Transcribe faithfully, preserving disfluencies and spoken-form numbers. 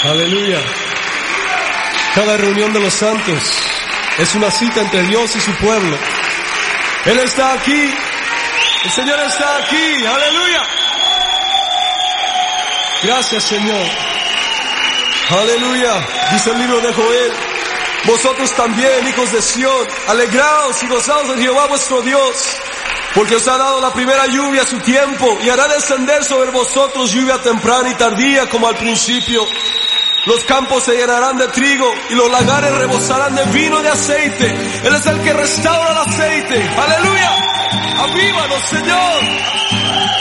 Aleluya. Cada reunión de los santos es una cita entre Dios y su pueblo. Él está aquí. El Señor está aquí. Aleluya. Gracias, Señor. Aleluya. Dice el libro de Joel: vosotros también, hijos de Sión, alegraos y gozaos de Jehová vuestro Dios, porque os ha dado la primera lluvia a su tiempo, y hará descender sobre vosotros lluvia temprana y tardía como al principio. Los campos se llenarán de trigo y los lagares rebosarán de vino y de aceite. Él es el que restaura el aceite. Aleluya. Avívanos, Señor.